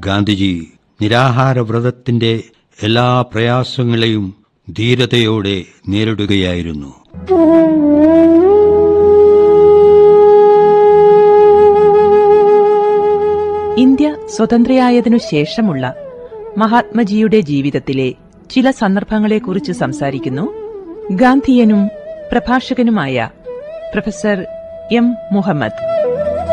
ഗാന്ധിജി നിരാഹാരവ്രതത്തിന്റെ എല്ലാ പ്രയാസങ്ങളെയും ധീരതയോടെ നേരിടുകയായിരുന്നു. ഇന്ത്യ സ്വതന്ത്രയായതിനു ശേഷമുള്ള മഹാത്മജിയുടെ ജീവിതത്തിലെ ചില സന്ദർഭങ്ങളെക്കുറിച്ച് സംസാരിക്കുന്നു ഗാന്ധിയനും പ്രഭാഷകനുമായ പ്രൊഫസർ എം. മുഹമ്മദ്.